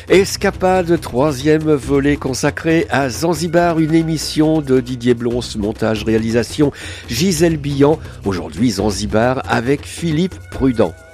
Escapade, troisième volet consacré à Zanzibar, une émission de Didier Blons, montage, réalisation Gisèle Billan. Aujourd'hui Zanzibar avec Philippe Prudent.